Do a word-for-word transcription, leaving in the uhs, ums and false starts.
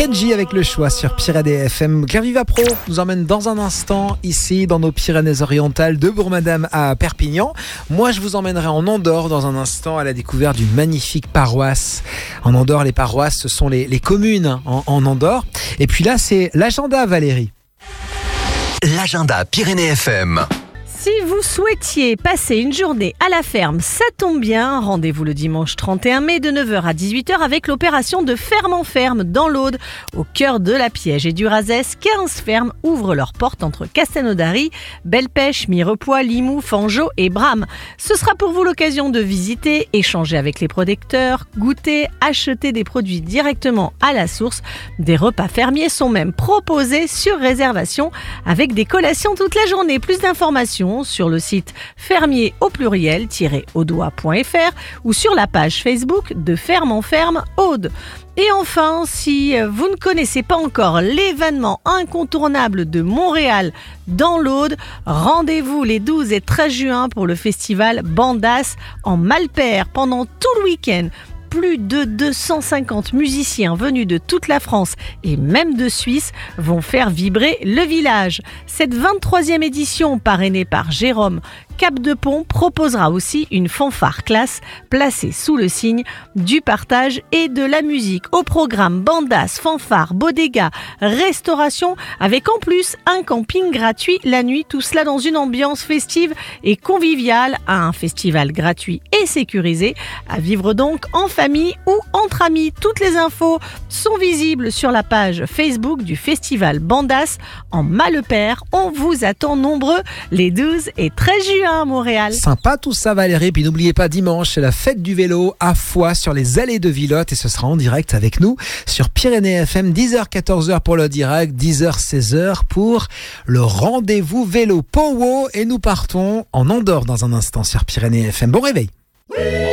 Kenji avec le choix sur Pyrénées F M. Clairviva Pro nous emmène dans un instant ici dans nos Pyrénées-Orientales de Bourg-Madame à Perpignan. Moi, je vous emmènerai en Andorre dans un instant à la découverte d'une magnifique paroisse. En Andorre, les paroisses, ce sont les, les communes en, en Andorre. Et puis là, c'est l'agenda, Valérie. L'agenda Pyrénées F M. Si vous souhaitiez passer une journée à la ferme, ça tombe bien. Rendez-vous le dimanche trente et un mai de neuf heures à dix-huit heures avec l'opération de Ferme en Ferme dans l'Aude. Au cœur de la Piège et du Razès, quinze fermes ouvrent leurs portes entre Castelnaudary, Belle-Pêche, Mirepoix, Limoux, Fangeau et Bram. Ce sera pour vous l'occasion de visiter, échanger avec les producteurs, goûter, acheter des produits directement à la source. Des repas fermiers sont même proposés sur réservation avec des collations toute la journée. Plus d'informations sur le site fermier au pluriel-audois point f r ou sur la page Facebook de Ferme en Ferme Aude. Et enfin, si vous ne connaissez pas encore l'événement incontournable de Montréal dans l'Aude, rendez-vous les douze et treize juin pour le festival Bandas en Malpère pendant tout le week-end. Plus de deux cent cinquante musiciens venus de toute la France et même de Suisse vont faire vibrer le village. Cette vingt-troisième édition, parrainée par Jérôme Cap-de-Pont, proposera aussi une fanfare classe placée sous le signe du partage et de la musique. Au programme bandas, fanfare, bodega, restauration, avec en plus un camping gratuit la nuit. Tout cela dans une ambiance festive et conviviale à un festival gratuit et sécurisé. À vivre donc en famille ou entre amis. Toutes les infos sont visibles sur la page Facebook du festival Bandas en Malepère. On vous attend nombreux les douze et treize juin à Montréal. Sympa tout ça, Valérie. Puis n'oubliez pas, dimanche, c'est la fête du vélo à Foix sur les allées de Villotte et ce sera en direct avec nous sur Pyrénées F M, dix heures quatorze heures pour le direct, dix heures seize heures pour le rendez-vous vélo Powo et nous partons en Andorre dans un instant sur Pyrénées F M. Bon réveil.